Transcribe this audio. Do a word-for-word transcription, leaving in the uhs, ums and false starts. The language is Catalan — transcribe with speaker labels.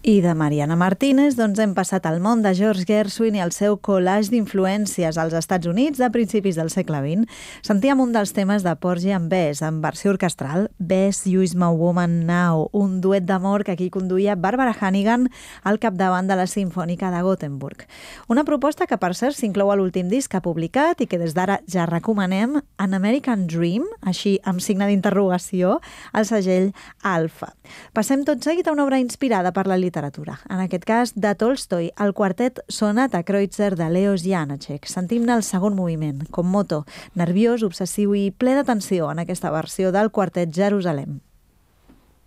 Speaker 1: I de Mariana Martínez doncs hem passat al món de George Gershwin i el seu collage d'influències als Estats Units de principis del segle vint. Sentíem un dels temes de Porgy and Bess en versió orquestral, Bess, You Is My Woman Now, un duet d'amor que aquí conduïa Barbara Hannigan al capdavant de la Simfònica de Gothenburg. Una proposta que, per cert, s'inclou a l'últim disc que ha publicat i que des d'ara ja recomanem, An American Dream, així amb signe d'interrogació, al segell Alfa. Passem tot seguit a una obra inspirada per la literatura. En aquest cas, de Tolstoi, el quartet Sonata Kreutzer de Leos Janáček. Sentim-ne el segon moviment, com moto, nerviós, obsessiu i ple de tensió en aquesta versió del quartet Jerusalem.